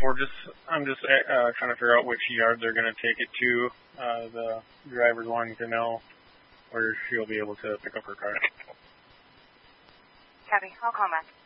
I'm just trying to figure out which yard they're going to take it to. The driver's wanting to know where she'll be able to pick up her car. Copy. I'll call back.